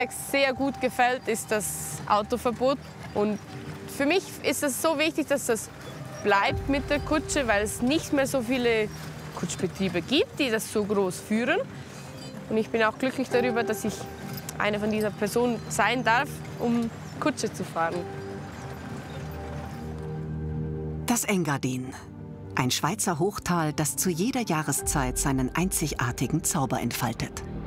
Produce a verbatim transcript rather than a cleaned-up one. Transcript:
sehr gut gefällt, ist das Autoverbot. Und für mich ist es so wichtig, dass das bleibt mit der Kutsche, weil es nicht mehr so viele Kutschbetriebe gibt, die das so groß führen. Und ich bin auch glücklich darüber, dass ich eine von dieser Personen sein darf, um Kutsche zu fahren. Das Engadin. Ein Schweizer Hochtal, das zu jeder Jahreszeit seinen einzigartigen Zauber entfaltet.